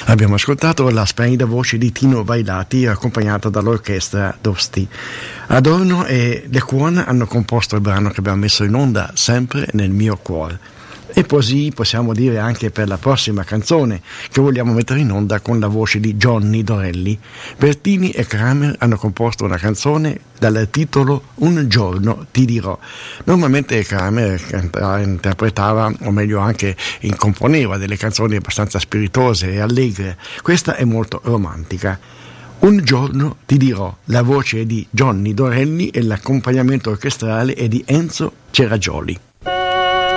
Abbiamo ascoltato la splendida voce di Tino Vailati accompagnata dall'orchestra Dosti. Adorno e Le Cuon hanno composto il brano che abbiamo messo in onda, Sempre nel mio cuore. E così possiamo dire anche per la prossima canzone che vogliamo mettere in onda con la voce di Johnny Dorelli. Bertini e Kramer hanno composto una canzone dal titolo Un giorno ti dirò. Normalmente Kramer interpretava, o meglio anche componeva delle canzoni abbastanza spiritose e allegre. Questa è molto romantica. Un giorno ti dirò, la voce è di Johnny Dorelli e l'accompagnamento orchestrale è di Enzo Ceragioli.